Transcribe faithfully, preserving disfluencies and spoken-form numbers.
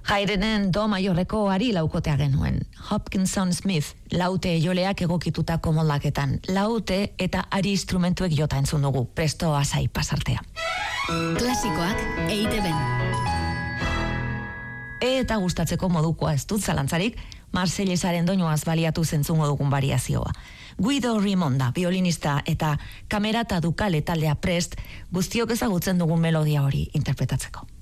Haydenen do maiorreko ari laukotea genuen. Hopkinson Smith, laute joleak egokitutako moldaketan. Laute eta ari instrumentuek jota entzun dugu, presto asai pasartea. Klasikoak E I T B. Eta gustatzeko modukoa ez dut zalantzarik, Marsellesaren doinoaz baliatu zentzungo dugun variazioa. Guido Rimonda, violinista eta Camerata Ducale taldea prest, guztiok ezagutzen dugun melodia hori interpretatzeko.